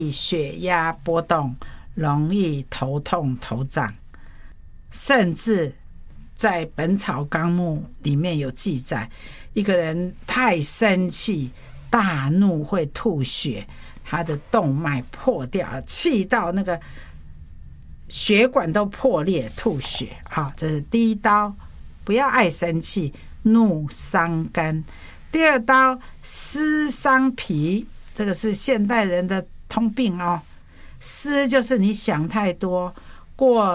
血压波动，容易头痛头胀，甚至在《本草纲目》里面有记载，一个人太生气大怒会吐血，他的动脉破掉，气到那个血管都破裂吐血。这是第一刀，不要爱生气，怒伤肝。第二刀，思伤脾，这个是现代人的通病思就是你想太多，过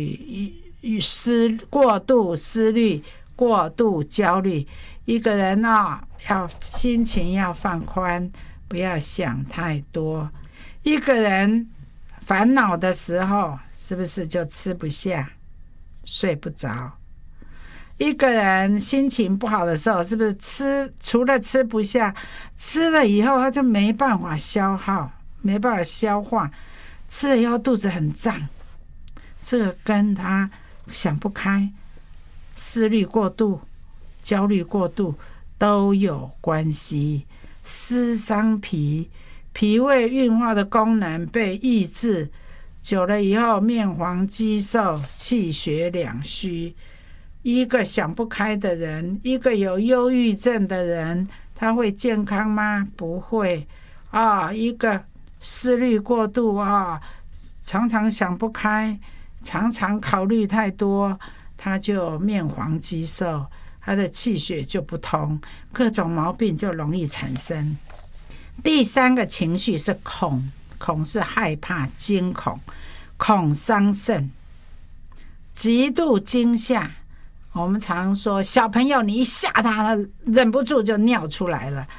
度思虑，过度焦虑。一个人要心情要放宽，不要想太多。一个人烦恼的时候，是不是就吃不下、睡不着？一个人心情不好的时候，是不是除了吃不下，吃了以后他就没办法消耗，没办法消化，吃了以后肚子很胀？这个跟他想不开、思虑过度、焦虑过度都有关系。思伤脾，脾胃运化的功能被抑制，久了以后面黄肌瘦，气血两虚。一个想不开的人，一个有忧郁症的人，他会健康吗？不会一个思虑过度常常想不开，常常考虑太多，他就面黄肌瘦，他的气血就不通，各种毛病就容易产生。第三个情绪是恐，恐是害怕、惊恐，恐伤肾，极度惊吓。我们常说小朋友你一吓他忍不住就尿出来了，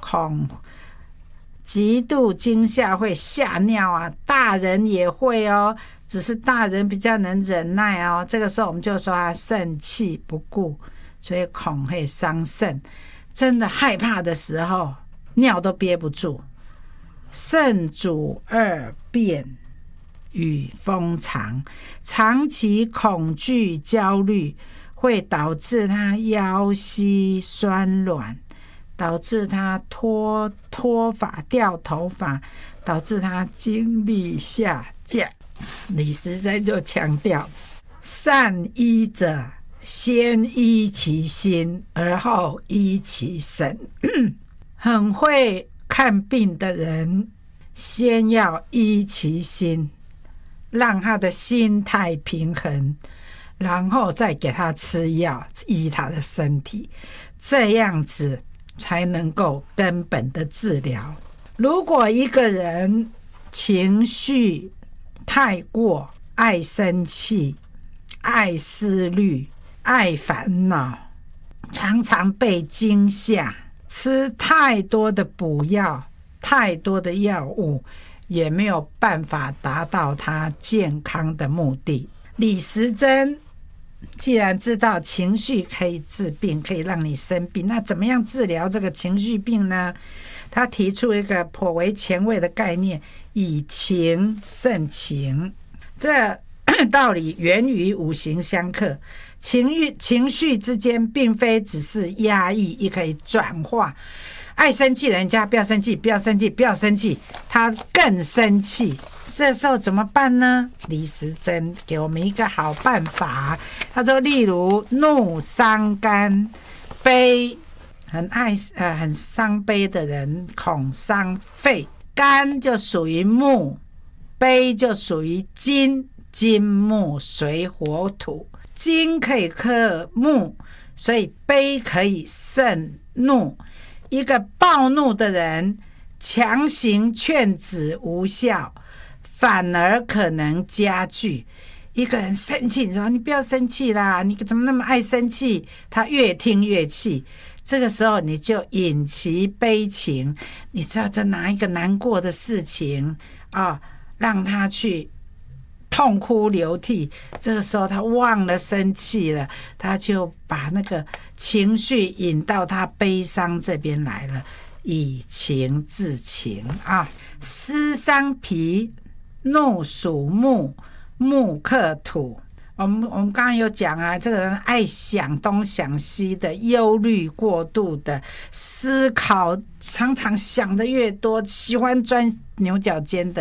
极度惊吓会吓尿大人也会只是大人比较能忍耐这个时候我们就说他肾气不固，所以恐会伤肾。真的害怕的时候尿都憋不住。肾主二便与风藏，长期恐惧焦虑会导致他腰膝酸软，导致他脱发掉头发，导致他精力下降。李时珍就强调，善医者先医其心，而后医其身。很会看病的人，先要医其心，让他的心态平衡，然后再给他吃药医他的身体，这样子才能够根本的治疗。如果一个人情绪太过爱生气、爱思虑、爱烦恼，常常被惊吓，吃太多的补药、太多的药物，也没有办法达到他健康的目的。李时珍既然知道情绪可以治病，可以让你生病，那怎么样治疗这个情绪病呢？他提出一个颇为前卫的概念，以情胜情。这道理源于五行相克，情绪之间并非只是压抑，也可以转化。爱生气的人家不要生气，不要生气，不要生气，他更生气。这时候怎么办呢？李时珍给我们一个好办法，他说例如怒伤肝，悲很伤悲的人恐伤肺，肝就属于木，悲就属于金，金木水火土，金可以克木，所以悲可以胜怒。一个暴怒的人，强行劝止无效，反而可能加剧。一个人生气，你说你不要生气啦，你怎么那么爱生气？他越听越气。这个时候你就引其悲情，你知道这哪一个难过的事情让他去痛哭流涕，这个时候他忘了生气了，他就把那个情绪引到他悲伤这边来了，以情治情思伤脾，怒属木，木克土， 我们刚刚有讲啊，这个人爱想东想西的，忧虑过度的，思考常常想的越多，喜欢钻牛角尖的。